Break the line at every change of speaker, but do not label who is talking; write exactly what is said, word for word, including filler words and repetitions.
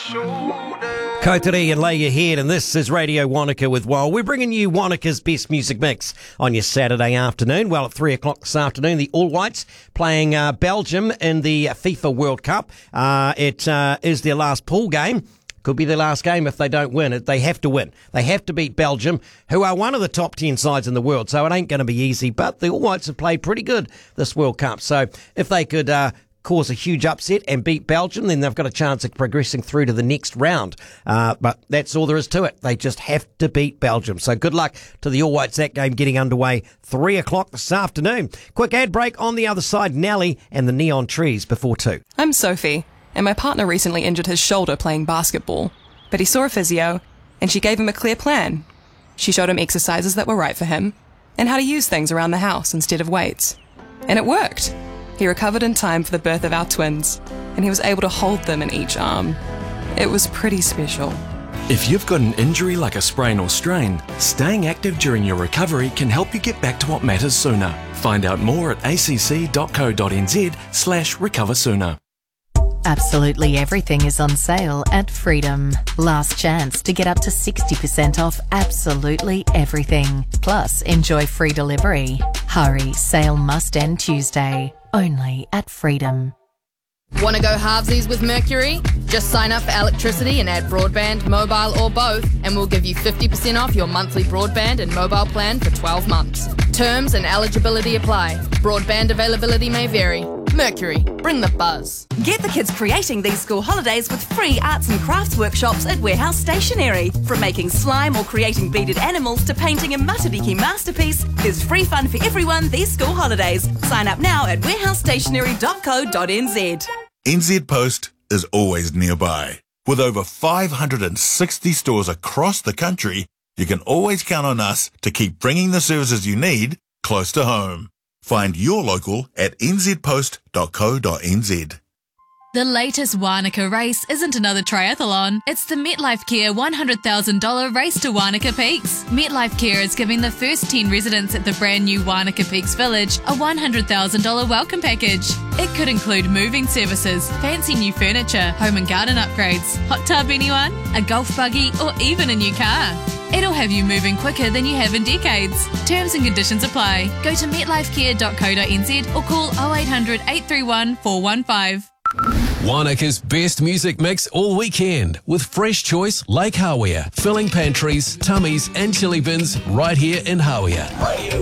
Kotiri and Lay Your Head, and this is Radio Wanaka with Wild. We're bringing you Wanaka's best music mix on your Saturday afternoon. Well, at three o'clock this afternoon, the All Whites playing uh, Belgium in the FIFA World Cup. Uh, it uh, is their last pool game. Could be their last game if they don't win it. They have to win. They have to beat Belgium, who are one of the top ten sides in the world, so it ain't going to be easy. But the All Whites have played pretty good this World Cup, so if they could uh, cause a huge upset and beat Belgium, then they've got a chance of progressing through to the next round. Uh, but that's all there is to it. They just have to beat Belgium. So good luck to the All Whites. That game getting underway three o'clock this afternoon. Quick ad break. On the other side, Nelly and the Neon Trees before two.
I'm Sophie, and my partner recently injured his shoulder playing basketball. But he saw a physio, and she gave him a clear plan. She showed him exercises that were right for him, and how to use things around the house instead of weights. And it worked. He recovered in time for the birth of our twins, and he was able to hold them in each arm. It was pretty special.
If you've got an injury like a sprain or strain, staying active during your recovery can help you get back to what matters sooner. Find out more at acc.co.nz slash recover sooner.
Absolutely everything is on sale at Freedom. Last chance to get up to sixty percent off absolutely everything. Plus, enjoy free delivery. Hurry, sale must end Tuesday. Only at Freedom.
Want to go halvesies with Mercury? Just sign up for electricity and add broadband, mobile or both, and we'll give you fifty percent off your monthly broadband and mobile plan for twelve months. Terms and eligibility apply. Broadband availability may vary. Mercury, bring the buzz.
Get the kids creating these school holidays with free arts and crafts workshops at Warehouse Stationery. From making slime or creating beaded animals to painting a Matariki masterpiece, there's free fun for everyone these school holidays. Sign up now at warehouse stationery dot co dot n z.
N Z Post is always nearby. With over five hundred sixty stores across the country, you can always count on us to keep bringing the services you need close to home. Find your local at n z post dot co dot n z.
The latest Wanaka race isn't another triathlon. It's the MetLife Care one hundred thousand dollars Race to Wanaka Peaks. MetLife Care is giving the first ten residents at the brand new Wanaka Peaks Village a one hundred thousand dollars welcome package. It could include moving services, fancy new furniture, home and garden upgrades, hot tub anyone, a golf buggy, or even a new car. It'll have you moving quicker than you have in decades. Terms and conditions apply. Go to met life care dot co dot n z or call oh eight hundred, eight three one, four one five.
Wanaka's best music mix all weekend with Fresh Choice Lake Hawea, filling pantries, tummies and chili bins right here in Hawea.